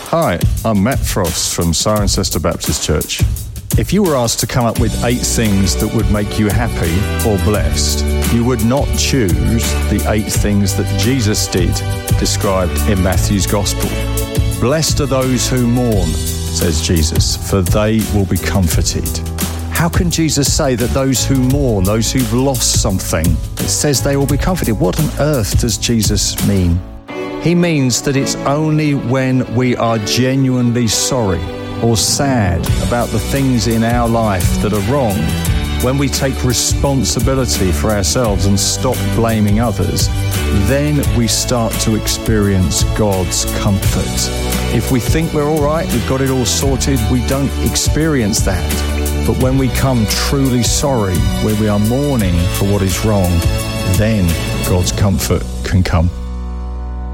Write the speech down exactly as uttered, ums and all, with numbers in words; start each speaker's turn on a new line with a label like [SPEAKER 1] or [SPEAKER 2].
[SPEAKER 1] Hi, I'm Matt Frost from Cirencester Baptist Church. If you were asked to come up with eight things that would make you happy or blessed, you would not choose the eight things that Jesus did, described in Matthew's Gospel. Blessed are those who mourn, says Jesus, for they will be comforted. How can Jesus say that those who mourn, those who've lost something, it says they will be comforted? What on earth does Jesus mean? He means that it's only when we are genuinely sorry or sad about the things in our life that are wrong, when we take responsibility for ourselves and stop blaming others, then we start to experience God's comfort. If we think we're all right, we've got it all sorted, we don't experience that. But when we come truly sorry, when we are mourning for what is wrong, then God's comfort can come.